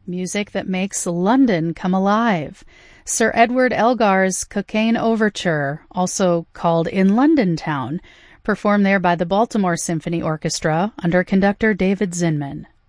Music that makes London come alive. Sir Edward Elgar's Cockaigne Overture, also called In London Town, performed there by the Baltimore Symphony Orchestra under conductor David Zinman.